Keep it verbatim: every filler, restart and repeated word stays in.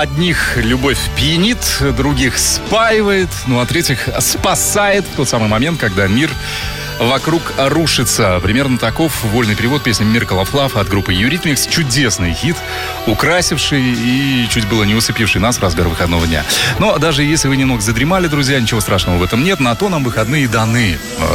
одних любовь пьянит, других спаивает, ну а третьих спасает в тот самый момент, когда мир вокруг рушится. Примерно таков вольный перевод песни «Miracle of Love» от группы Eurythmics. Чудесный хит, украсивший и чуть было не усыпивший нас в разгар выходного дня. Но даже если вы немного задремали, друзья, ничего страшного в этом нет. На то нам выходные даны.